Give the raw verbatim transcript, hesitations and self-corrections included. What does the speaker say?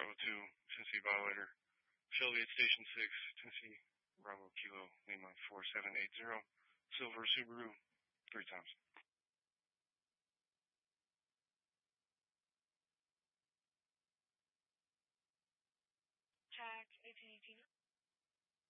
Bravo two, Tennessee Violator. Shelby at Station six, Tennessee Bravo Kilo Lima four seven eight zero. Silver Subaru, three times. Jack eighteen eighteen.